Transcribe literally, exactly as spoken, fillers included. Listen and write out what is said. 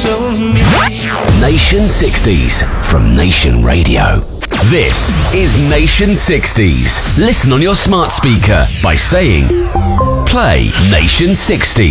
of me. Nation sixties from Nation Radio. This is Nation sixties. Listen on your smart speaker by saying, play Nation sixties.